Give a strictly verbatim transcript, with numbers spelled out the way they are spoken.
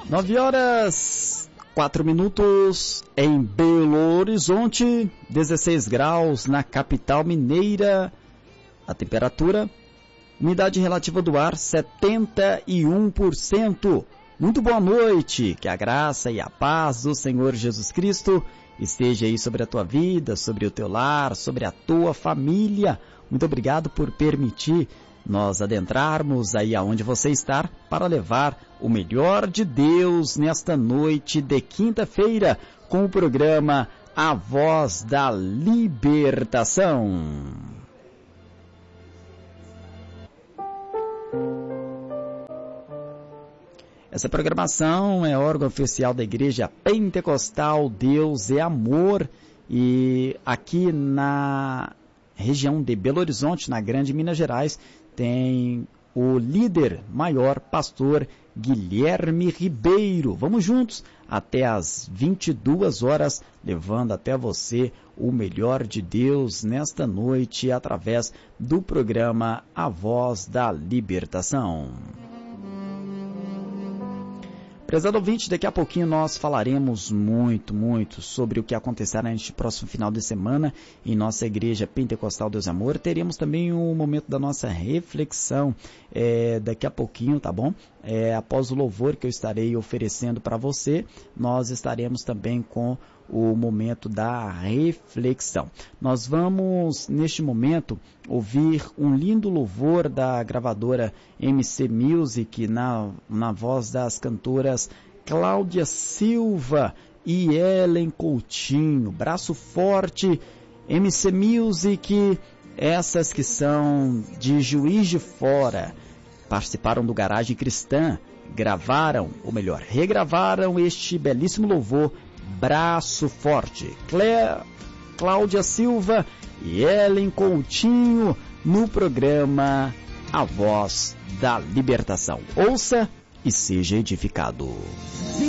Nove horas, quatro minutos em Belo Horizonte, dezesseis graus na capital mineira. A temperatura, umidade relativa do ar, setenta e um por cento. Muito boa noite, que a graça e a paz do Senhor Jesus Cristo esteja aí sobre a tua vida, sobre o teu lar, sobre a tua família. Muito obrigado por permitir nós adentrarmos aí aonde você está para levar o melhor de Deus nesta noite de quinta-feira com o programa A Voz da Libertação. Essa programação é órgão oficial da Igreja Pentecostal Deus é Amor, e aqui na região de Belo Horizonte, na Grande Minas Gerais, tem o líder maior, pastor Guilherme Ribeiro. Vamos juntos até às vinte e duas horas, levando até você o melhor de Deus nesta noite através do programa A Voz da Libertação. Prezado ouvinte, daqui a pouquinho nós falaremos muito, muito sobre o que acontecerá neste próximo final de semana em nossa Igreja Pentecostal Deus e Amor. Teremos também um momento da nossa reflexão é, daqui a pouquinho, tá bom? É, após o louvor que eu estarei oferecendo para você, nós estaremos também com o momento da reflexão. Nós vamos, neste momento, ouvir um lindo louvor da gravadora M C Music na, na voz das cantoras Cláudia Silva e Ellen Coutinho. Braço forte, M C Music, essas que são de Juiz de Fora, participaram do Garagem Cristã, gravaram, ou melhor, regravaram este belíssimo louvor, Braço Forte. Clé, Cláudia Silva e Ellen Coutinho no programa A Voz da Libertação. Ouça e seja edificado.